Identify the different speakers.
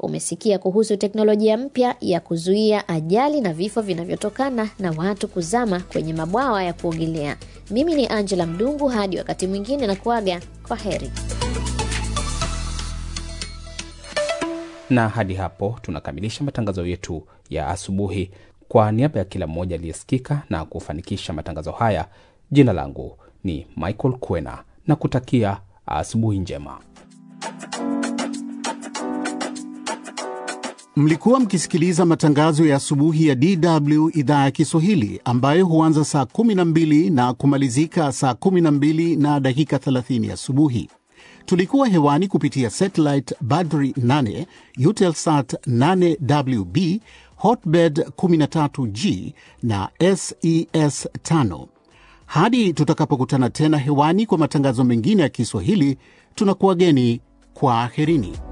Speaker 1: umesikia kuhusu teknolojia mpya ya kuzuia ajali na vifo vinavyotokana na watu kuzama kwenye mabwawa ya kuogelea. Mimi ni Angela Mdungu, hadi wakati mwingine na kuaga kwa heri.
Speaker 2: Na hadi hapo tunakamilisha matangazo yetu ya asubuhi. Kwa niaba ya kila mmoja aliyesikika na kufanikisha matangazo haya, jina langu ni Michael Kwena na kutakia asubuhi njema.
Speaker 3: Mlikuwa mkisikiliza matangazo ya asubuhi ya DW idhaa ya Kiswahili ambayo huanza saa 12 na kumalizika saa 12 na dakika 30 asubuhi. Tulikuwa hewani kupitia satellite Badri 8, Eutelsat 8WB, Hotbird 13G na SES 5. Hadi tutakapokutana tena hewani kwa matangazo mengine ya Kiswahili, tunakuageni kwa aherini.